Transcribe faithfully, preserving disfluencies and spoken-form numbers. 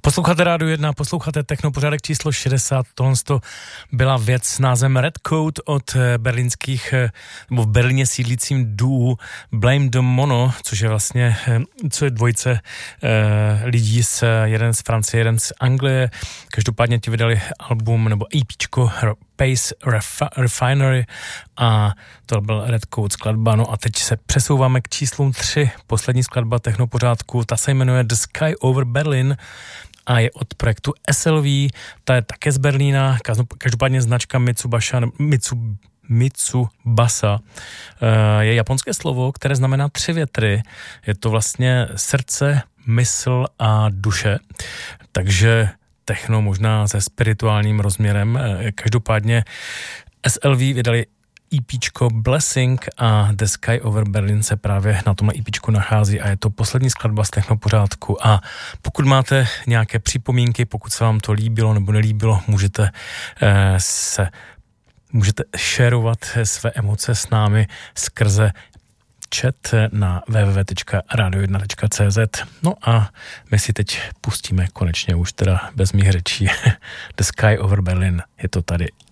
Posloucháte Rádio jedna, posloucháte Technopořádek číslo šedesát. Tohle byla věc s názvem Red Coat od berlínských, nebo v Berlíně sídlícím duo Blame the Mono, což je vlastně, co je dvojice eh, lidí, z, jeden z Francie, jeden z Anglie. Každopádně ti vydali album nebo EPčko Pace Refi- Refinery a to byl Red Coat skladba. No a teď se přesouváme k číslům tři. Poslední skladba Technopořádku, ta se jmenuje The Sky Over Berlin a je od projektu S L V, ta je také z Berlína, každopádně značka Mitsubasa, Mitsu, Mitsubasa je japonské slovo, které znamená tři větry. Je to vlastně srdce, mysl a duše, takže techno možná se spirituálním rozměrem. Každopádně S L V vydali EPčko Blessing a The Sky Over Berlin se právě na tomhle EPčku nachází a je to poslední skladba z Technopořádku. A pokud máte nějaké připomínky, pokud se vám to líbilo nebo nelíbilo, můžete eh, se můžete šerovat své emoce s námi skrze chat na w w w tečka radio jedna tečka c z. No a my si teď pustíme konečně už teda bez mých řečí The Sky Over Berlin. Je to tady.